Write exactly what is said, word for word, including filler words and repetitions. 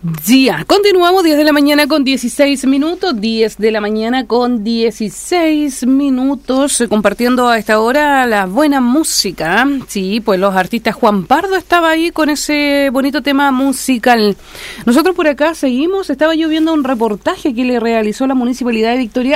Ya, continuamos diez de la mañana con dieciséis minutos, diez de la mañana con dieciséis minutos, eh, compartiendo a esta hora la buena música. Sí, pues los artistas, Juan Pardo estaba ahí con ese bonito tema musical. Nosotros por acá seguimos, estaba yo viendo un reportaje que le realizó la Municipalidad de Victoria